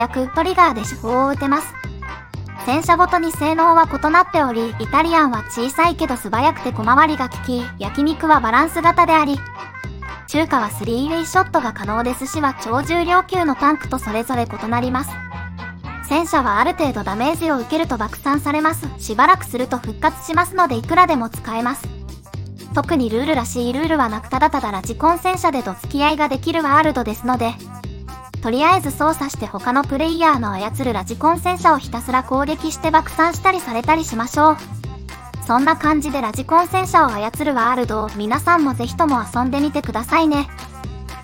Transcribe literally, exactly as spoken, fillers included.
役トリガーで手法を打てます。戦車ごとに性能は異なっており、イタリアンは小さいけど素早くて小回りが利き、焼肉はバランス型であり、中華はスリーウェイショットが可能ですしは超重量級のタンクとそれぞれ異なります。戦車はある程度ダメージを受けると爆散されます。しばらくすると復活しますのでいくらでも使えます。特にルールらしいルールはなくただただラジコン戦車でと付き合いができるワールドですので、とりあえず操作して他のプレイヤーの操るラジコン戦車をひたすら攻撃して爆散したりされたりしましょう。そんな感じでラジコン戦車を操るワールドを皆さんもぜひとも遊んでみてくださいね。